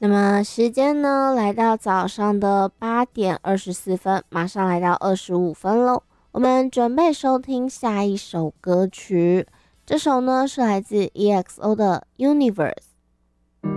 那么时间呢，来到早上的8点24分，马上来到25分喽。我们准备收听下一首歌曲，这首呢是来自 EXO 的《Universe》。